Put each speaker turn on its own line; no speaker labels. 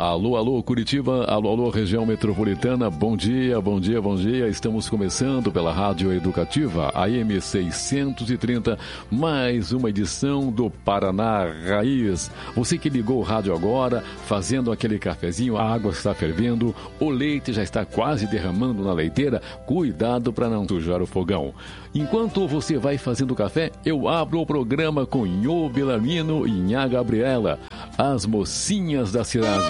Alô, alô, Curitiba, alô, alô, região metropolitana, bom dia, bom dia, bom dia. Estamos começando pela Rádio Educativa, AM 630, mais uma edição do Paraná Raiz. Você que ligou o rádio agora, fazendo aquele cafezinho, a água está fervendo, o leite já está quase derramando na leiteira, cuidado para não sujar o fogão. Enquanto você vai fazendo café, eu abro o programa com Nhô Belarmino e Nhá Gabriela, as mocinhas da cidade.